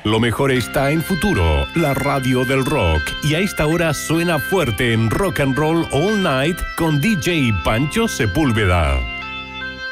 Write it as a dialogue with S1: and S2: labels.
S1: Lo mejor está en Futuro, la radio del rock. Y a esta hora suena fuerte en Rock and Roll All Night con DJ Pancho Sepúlveda.